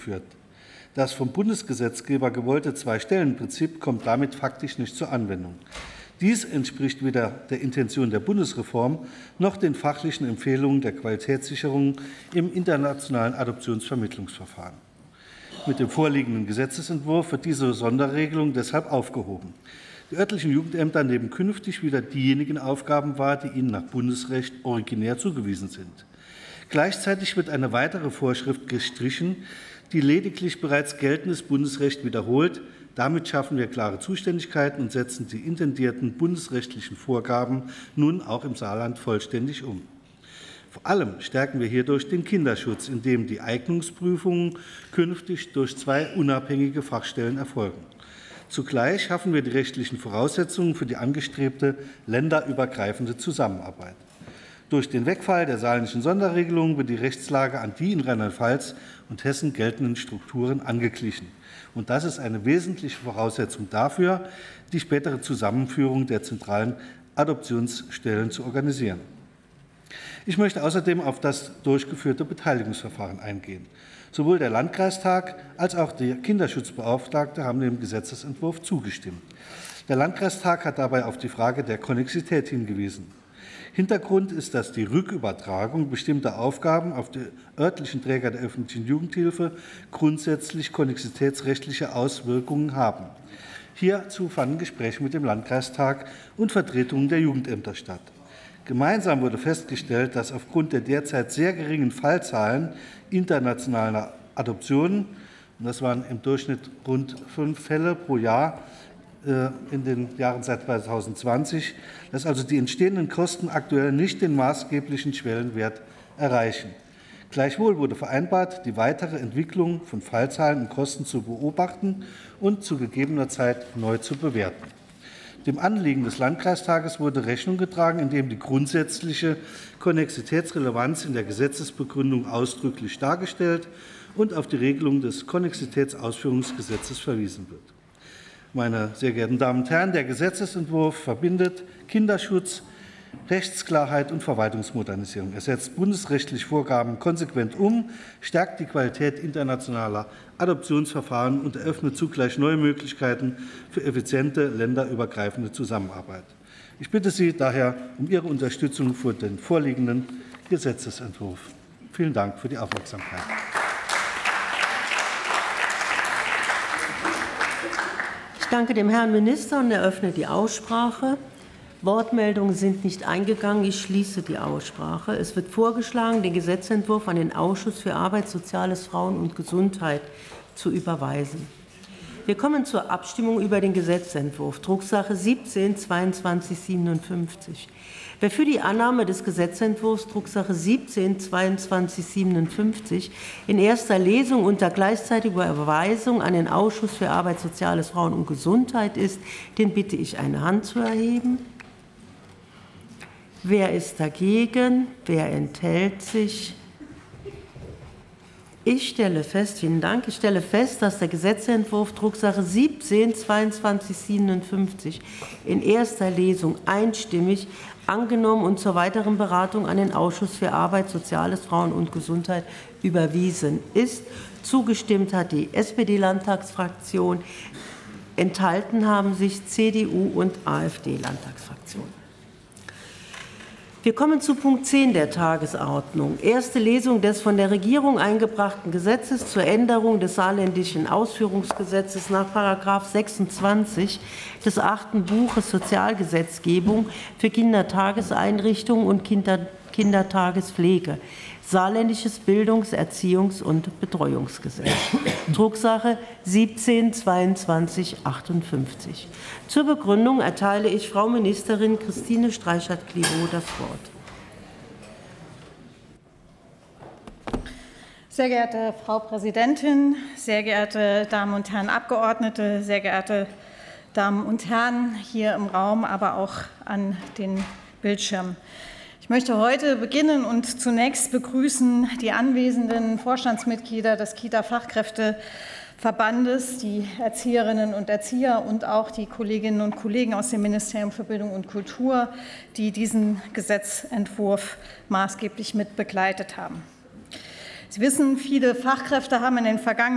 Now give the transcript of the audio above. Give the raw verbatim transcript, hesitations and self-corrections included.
durchgeführt. Das vom Bundesgesetzgeber gewollte Zwei-Stellen-Prinzip kommt damit faktisch nicht zur Anwendung. Dies entspricht weder der Intention der Bundesreform noch den fachlichen Empfehlungen der Qualitätssicherung im internationalen Adoptionsvermittlungsverfahren. Mit dem vorliegenden Gesetzentwurf wird diese Sonderregelung deshalb aufgehoben. Die örtlichen Jugendämter nehmen künftig wieder diejenigen Aufgaben wahr, die ihnen nach Bundesrecht originär zugewiesen sind. Gleichzeitig wird eine weitere Vorschrift gestrichen, die lediglich bereits geltendes Bundesrecht wiederholt. Damit schaffen wir klare Zuständigkeiten und setzen die intendierten bundesrechtlichen Vorgaben nun auch im Saarland vollständig um. Vor allem stärken wir hierdurch den Kinderschutz, indem die Eignungsprüfungen künftig durch zwei unabhängige Fachstellen erfolgen. Zugleich schaffen wir die rechtlichen Voraussetzungen für die angestrebte länderübergreifende Zusammenarbeit. Durch den Wegfall der saarländischen Sonderregelung wird die Rechtslage an die in Rheinland-Pfalz und Hessen geltenden Strukturen angeglichen. Und das ist eine wesentliche Voraussetzung dafür, die spätere Zusammenführung der zentralen Adoptionsstellen zu organisieren. Ich möchte außerdem auf das durchgeführte Beteiligungsverfahren eingehen. Sowohl der Landkreistag als auch der Kinderschutzbeauftragte haben dem Gesetzentwurf zugestimmt. Der Landkreistag hat dabei auf die Frage der Konnexität hingewiesen. Hintergrund ist, dass die Rückübertragung bestimmter Aufgaben auf die örtlichen Träger der öffentlichen Jugendhilfe grundsätzlich konnexitätsrechtliche Auswirkungen haben. Hierzu fanden Gespräche mit dem Landkreistag und Vertretungen der Jugendämter statt. Gemeinsam wurde festgestellt, dass aufgrund der derzeit sehr geringen Fallzahlen internationaler Adoptionen, und das waren im Durchschnitt rund fünf Fälle pro Jahr, in den Jahren seit zweitausendzwanzig, dass also die entstehenden Kosten aktuell nicht den maßgeblichen Schwellenwert erreichen. Gleichwohl wurde vereinbart, die weitere Entwicklung von Fallzahlen und Kosten zu beobachten und zu gegebener Zeit neu zu bewerten. Dem Anliegen des Landkreistages wurde Rechnung getragen, indem die grundsätzliche Konnexitätsrelevanz in der Gesetzesbegründung ausdrücklich dargestellt und auf die Regelung des Konnexitätsausführungsgesetzes verwiesen wird. Meine sehr geehrten Damen und Herren, der Gesetzentwurf verbindet Kinderschutz, Rechtsklarheit und Verwaltungsmodernisierung. Er setzt bundesrechtliche Vorgaben konsequent um, stärkt die Qualität internationaler Adoptionsverfahren und eröffnet zugleich neue Möglichkeiten für effiziente länderübergreifende Zusammenarbeit. Ich bitte Sie daher um Ihre Unterstützung für den vorliegenden Gesetzentwurf. Vielen Dank für die Aufmerksamkeit. Ich danke dem Herrn Minister und eröffne die Aussprache. Wortmeldungen sind nicht eingegangen. Ich schließe die Aussprache. Es wird vorgeschlagen, den Gesetzentwurf an den Ausschuss für Arbeit, Soziales, Frauen und Gesundheit zu überweisen. Wir kommen zur Abstimmung über den Gesetzentwurf, Drucksache siebzehn zweiundzwanzig siebenundfünfzig. Wer für die Annahme des Gesetzentwurfs Drucksache siebzehn zweiundzwanzig siebenundfünfzig in erster Lesung unter gleichzeitiger Überweisung an den Ausschuss für Arbeit, Soziales, Frauen und Gesundheit ist, den bitte ich, eine Hand zu erheben. Wer ist dagegen? Wer enthält sich? Ich stelle fest, vielen Dank, ich stelle fest, dass der Gesetzentwurf Drucksache siebzehn zweiundzwanzig siebenundfünfzig in erster Lesung einstimmig angenommen und zur weiteren Beratung an den Ausschuss für Arbeit, Soziales, Frauen und Gesundheit überwiesen ist. Zugestimmt hat die S P D-Landtagsfraktion. Enthalten haben sich C D U und AfD-Landtagsfraktion. Wir kommen zu Punkt zehn der Tagesordnung. Erste Lesung des von der Regierung eingebrachten Gesetzes zur Änderung des saarländischen Ausführungsgesetzes nach Paragraph sechsundzwanzig des achten Buches Sozialgesetzgebung für Kindertageseinrichtungen und Kinder Kindertagespflege. Saarländisches Bildungs-, Erziehungs- und Betreuungsgesetz. Drucksache siebzehn zweiundzwanzig achtundfünfzig. Zur Begründung erteile ich Frau Ministerin Christine Streichert-Clivaux das Wort. Sehr geehrte Frau Präsidentin, sehr geehrte Damen und Herren Abgeordnete, sehr geehrte Damen und Herren hier im Raum, aber auch an den Bildschirmen. Ich möchte heute beginnen und zunächst begrüßen die anwesenden Vorstandsmitglieder des Kita-Fachkräfteverbandes, die Erzieherinnen und Erzieher und auch die Kolleginnen und Kollegen aus dem Ministerium für Bildung und Kultur, die diesen Gesetzentwurf maßgeblich mit begleitet haben. Sie wissen, viele Fachkräfte haben in den vergangenen